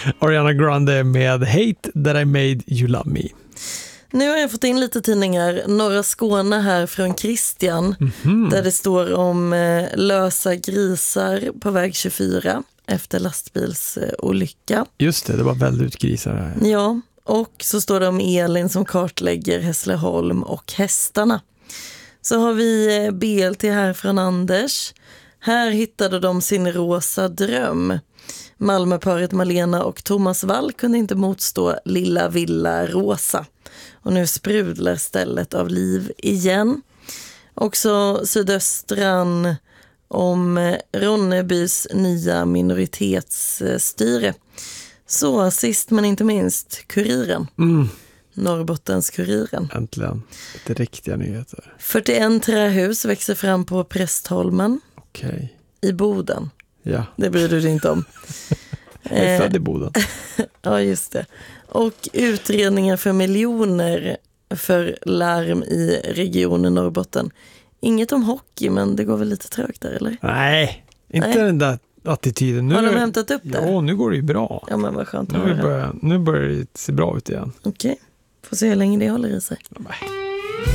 Ariana Grande med Hate That I Made You Love Me. Nu har jag fått in lite tidningar, Norra Skåne här från Christian, där det står om lösa grisar på väg 24 efter lastbilsolycka. Just det var väldigt grisar här. Ja, och så står det om Elin som kartlägger Hässleholm och hästarna. Så har vi BLT här från Anders. Här hittade de sin rosa dröm. Malmöparet Malena och Thomas Wall kunde inte motstå Lilla Villa Rosa. Och nu sprudlar stället av liv igen. Också Sydöstran om Ronnebys nya minoritetsstyre. Så sist men inte minst Kuriren. Norrbottens Kuriren. Äntligen. Det riktiga nyheter. 41 trähus växer fram på Prästholmen. Okej. I Boden. Ja. Det bryr du dig inte om. Jag är född i Boden. Ja, just det. Och utredningar för miljoner för larm i regionen Norrbotten. Inget om hockey, men det går väl lite trögt där, eller? Nej, inte den där attityden. Nu, har de hämtat upp det? Ja, nu går det ju bra. Ja, men vad skönt. Nu börjar det se bra ut igen. Okej, får se hur länge det håller i sig. Nej.